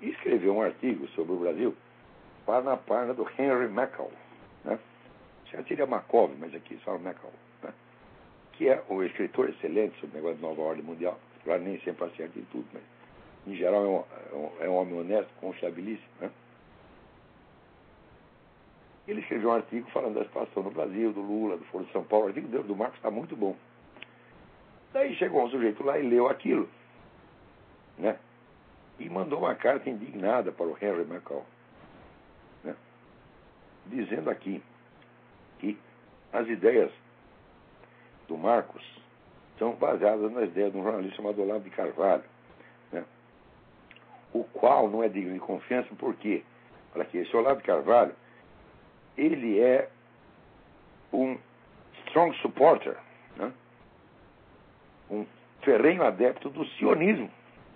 escreveu um artigo sobre o Brasil na página do Henry Mackall, né? Já seria Makov, mas aqui só o Mackall, né? Que é um escritor excelente sobre o negócio de nova ordem mundial. Claro, nem sempre acerta em tudo, mas em geral é um homem honesto, confiabilíssimo, né? Ele escreveu um artigo falando da situação no Brasil, do Lula, do Foro de São Paulo. O artigo do Marcos está muito bom. Daí chegou um sujeito lá e leu aquilo, né? E mandou uma carta indignada para o Henry Mackall, né? Dizendo aqui que as ideias do Marcos são baseadas nas ideias de um jornalista chamado Olavo de Carvalho, né? O qual não é digno de confiança porque, olha aqui, esse Olavo de Carvalho, ele é um strong supporter, né? Um ferrenho adepto do sionismo.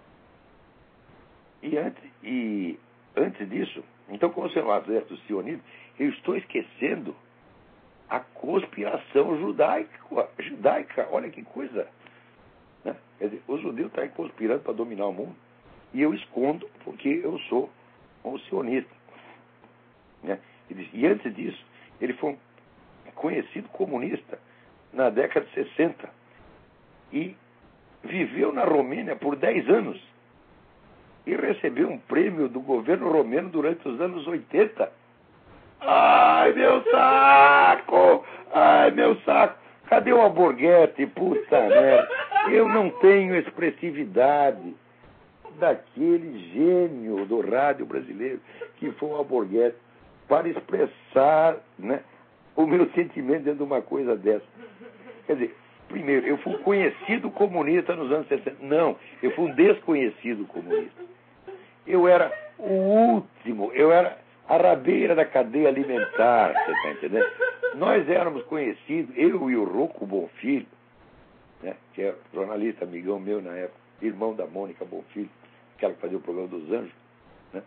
E antes disso, então, como sendo um adepto do sionismo, eu estou esquecendo a conspiração judaica. Olha que coisa, né? Quer dizer, os judeus estão aí conspirando para dominar o mundo e eu escondo porque eu sou um sionista, né? E antes disso, ele foi um conhecido comunista na década de 60 e viveu na Romênia por 10 anos e recebeu um prêmio do governo romeno durante os anos 80. Ai, meu saco! Ai, meu saco! Cadê o Alborguete? Puta merda! Eu não tenho expressividade daquele gênio do rádio brasileiro que foi o Alborguete para expressar, né, o meu sentimento dentro de uma coisa dessa. Quer dizer, primeiro, eu fui um conhecido comunista nos anos 60. Não, eu fui um desconhecido comunista. Eu era o último, eu era a rabeira da cadeia alimentar, você está entendendo? Nós éramos conhecidos, eu e o Rocco Bonfilho, né, que é jornalista, amigão meu na época, irmão da Mônica Bonfilho, aquela que fazia o programa dos Anjos, né?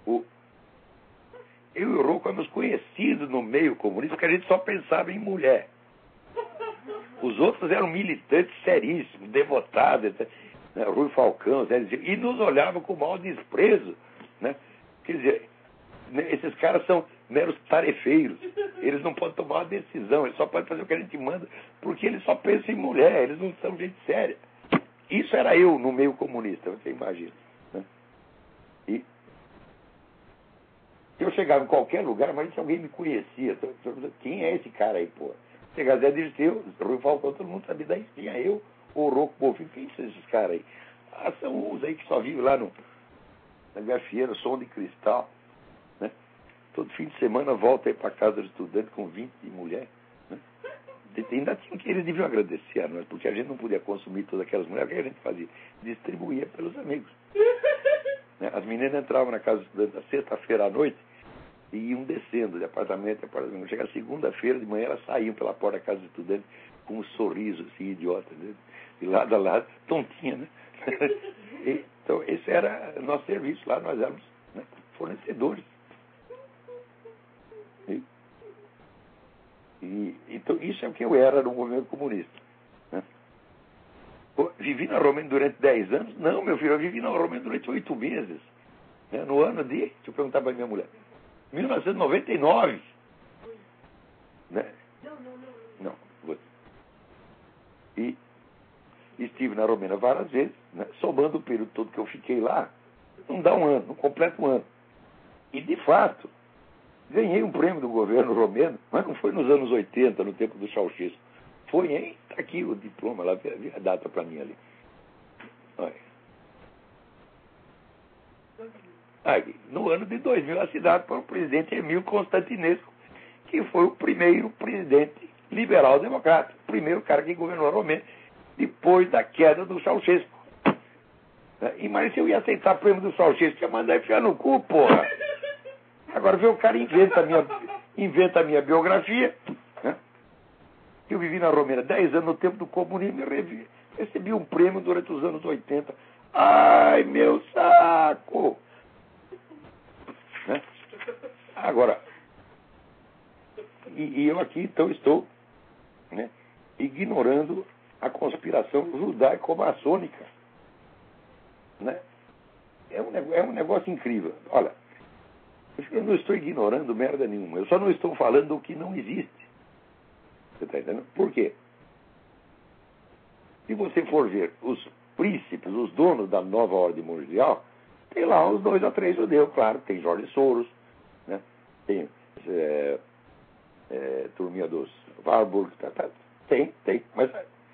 Eu e o Rocco éramos conhecidos no meio comunista porque a gente só pensava em mulher. Os outros eram militantes seríssimos, devotados, etc. Né? Rui Falcão, Zé Dizio, e nos olhavam com mau desprezo, né? Quer dizer, esses caras são meros tarefeiros. Eles não podem tomar uma decisão, eles só podem fazer o que a gente manda, porque eles só pensam em mulher, eles não são gente séria. Isso era eu no meio comunista, você imagina, né? E eu chegava em qualquer lugar, mas se alguém me conhecia, quem é esse cara aí, pô? Chegava Zé Dirceu, Rui Falcão, todo mundo sabia, daí tinha eu, o Rocco Bonfilho, quem são esses caras aí? Ah, são uns aí que só vivem lá na Gafieira, Som de Cristal, né? Todo fim de semana volta aí para casa do estudante com 20 mulheres, né? Ainda tinha que eles deviam agradecer a nós, porque a gente não podia consumir todas aquelas mulheres, o que a gente fazia? Distribuía pelos amigos, né? As meninas entravam na casa do estudante na sexta-feira à noite e iam descendo de apartamento em apartamento. Chega segunda-feira de manhã, elas saíam pela porta da casa do estudante com um sorriso assim, idiota, né? De lado a lado, tontinha, né? Então, esse era nosso serviço lá, nós éramos, né, fornecedores. Então, isso é o que eu era no movimento comunista, né? Vivi na Romênia durante 10 anos? Não, meu filho, eu vivi na Romênia durante 8 meses. Né? No ano de, deixa eu perguntar para minha mulher, 1999. Né? Não. E estive na Romênia várias vezes, né? Somando o período todo que eu fiquei lá, não dá um ano, não completa um ano. E, de fato, ganhei um prêmio do governo romeno, mas não foi nos anos 80, no tempo do Ceausescu. Foi, hein? Está aqui o diploma, lá, vi a data para mim ali. Olha. Aí, no ano de 2000, assinado por o presidente Emílio Constantinesco, que foi o primeiro presidente liberal-democrata, o primeiro cara que governou a Romênia, depois da queda do Ceausescu. Mas se eu ia aceitar o prêmio do Ceausescu, ia mandar enfiar no cu, porra. Agora vê o cara inventa a minha biografia, né? Eu vivi na Romênia 10 anos no tempo do comunismo e recebi um prêmio durante os anos 80. Ai, meu saco! Né? Agora, e eu aqui então estou, né, ignorando a conspiração judaico-maçônica, né? É um negócio incrível. Olha, eu não estou ignorando merda nenhuma. Eu só não estou falando o que não existe. Você está entendendo? Por quê? Se você for ver os príncipes, os donos da nova ordem mundial, tem lá uns 2 ou 3 judeus, claro. Tem Jorge Soros, né? Tem turminha dos Warburg, tem, mas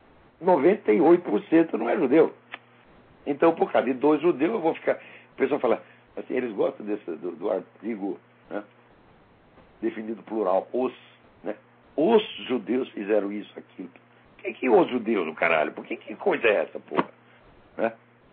98% não é judeu. Então, por causa de 2 judeus, eu vou ficar... O pessoal fala, assim, eles gostam do artigo, né, definido plural, os, né? Os judeus fizeram isso, aquilo. Que os judeus, no caralho? Que coisa é essa, porra? Né?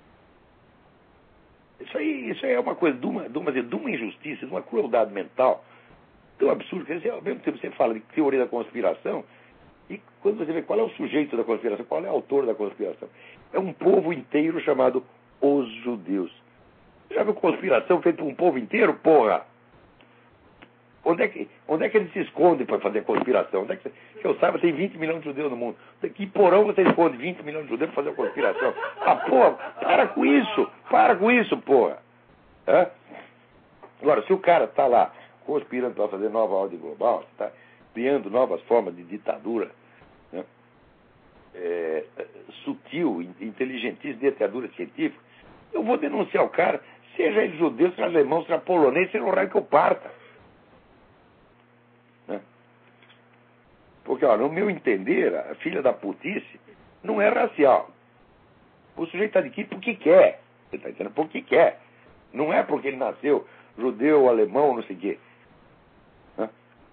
Isso aí é uma coisa de uma injustiça, de uma crueldade mental tão absurda. Quer dizer, ao mesmo tempo você fala de teoria da conspiração, e quando você vê qual é o sujeito da conspiração, qual é o autor da conspiração, é um povo inteiro chamado os judeus. Já viu conspiração feita por um povo inteiro, porra? Onde é que eles se escondem para fazer conspiração? Onde é que eu saiba, tem 20 milhões de judeus no mundo. Que porão você esconde 20 milhões de judeus para fazer conspiração? Ah, porra, para com isso, porra. Hã? Agora, se o cara está lá conspirando para fazer nova ordem global, está criando novas formas de ditadura, né? Sutil, inteligentíssima, ditadura científica, eu vou denunciar o cara, seja ele judeu, seja alemão, seja polonês, seja o raio que eu parta. Né? Porque, olha, no meu entender, a filha da putice não é racial. O sujeito está aqui porque quer. Você está entendendo? Porque quer. Não é porque ele nasceu judeu, alemão, não sei o quê. Né?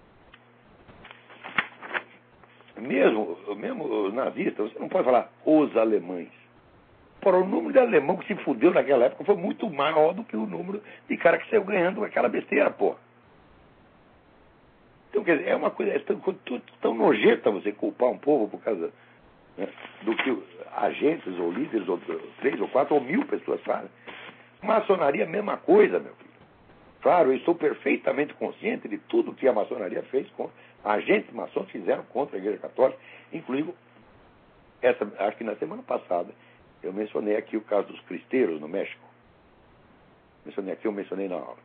Mesmo os nazistas, você não pode falar os alemães. Porra, o número de alemão que se fudeu naquela época foi muito maior do que o número de cara que saiu ganhando aquela besteira, porra. Então, quer dizer, é uma coisa tão nojenta você culpar um povo por causa, né, do que agentes ou líderes, ou 3 ou 4 ou 1000 pessoas fazem. Maçonaria, mesma coisa, meu filho. Claro, eu estou perfeitamente consciente de tudo que a maçonaria fez com agentes maçons fizeram contra a Igreja Católica, incluindo acho que na semana passada eu mencionei aqui o caso dos cristeiros no México. Eu mencionei na aula.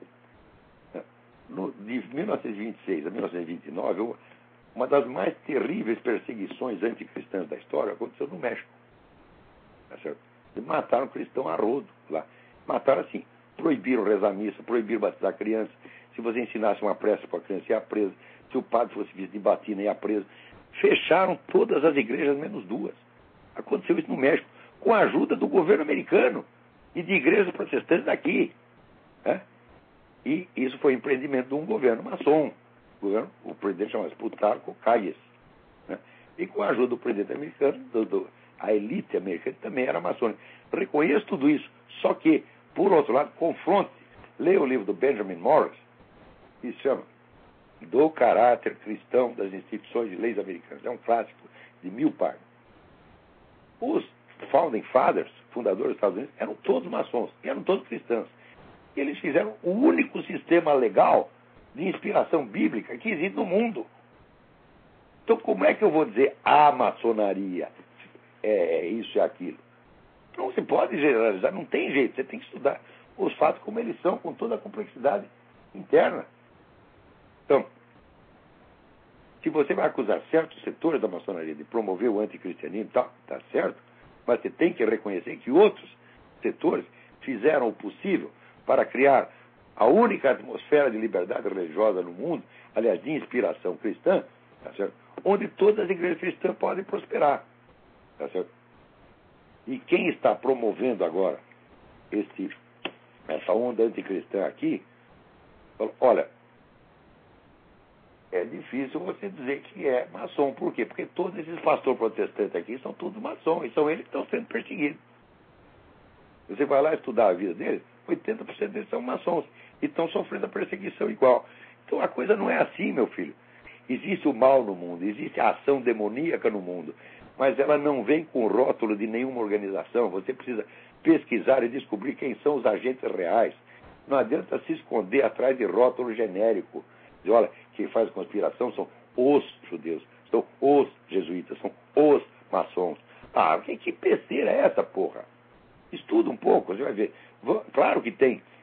De 1926 a 1929, uma das mais terríveis perseguições anticristãs da história aconteceu no México. Tá certo? E mataram cristão a rodo lá. Mataram assim, proibiram rezar missa, proibiram batizar criança. Se você ensinasse uma prece para a criança, ia presa. Se o padre fosse visto de batina, ia preso. Fecharam todas as igrejas, menos 2. Aconteceu isso no México, com a ajuda do governo americano e de igrejas protestantes daqui. Né? E isso foi empreendimento de um governo maçom. O presidente chamava-se Plutarco Calles. Né? E com a ajuda do presidente americano, a elite americana também era maçônica. Reconheço tudo isso. Só que, por outro lado, confronte. Leia o livro do Benjamin Morris, que se chama Do Caráter Cristão das Instituições de Leis Americanas. É um clássico de 1000 páginas. Os Founding Fathers, fundadores dos Estados Unidos, eram todos maçons, eram todos cristãos. E eles fizeram o único sistema legal de inspiração bíblica que existe no mundo. Então, como é que eu vou dizer a maçonaria é isso e aquilo? Não se pode generalizar, não tem jeito. Você tem que estudar os fatos como eles são, com toda a complexidade interna. Então, se você vai acusar certos setores da maçonaria de promover o anticristianismo, tá certo, mas você tem que reconhecer que outros setores fizeram o possível para criar a única atmosfera de liberdade religiosa no mundo, aliás, de inspiração cristã, tá certo? Onde todas as igrejas cristãs podem prosperar. Tá certo? E quem está promovendo agora essa onda anticristã aqui, olha, é difícil você dizer que é maçom. Por quê? Porque todos esses pastores protestantes aqui são todos maçons, e são eles que estão sendo perseguidos. Você vai lá estudar a vida deles, 80% deles são maçons e estão sofrendo a perseguição igual. Então a coisa não é assim, meu filho. Existe o mal no mundo, existe a ação demoníaca no mundo, mas ela não vem com rótulo de nenhuma organização. Você precisa pesquisar e descobrir quem são os agentes reais. Não adianta se esconder atrás de rótulo genérico. Diz, olha, quem faz conspiração são os judeus, são os jesuítas, são os maçons. Ah, que besteira é essa, porra? Estuda um pouco, você vai ver. Claro que tem